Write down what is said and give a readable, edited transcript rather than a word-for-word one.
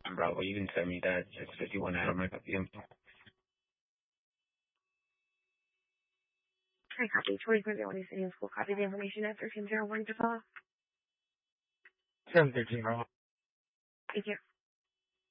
Bravo, you can send me that 651 Adam. I got the info. I copy 2401 City and School. Copy the information at 1301 to follow. 713. Thank you.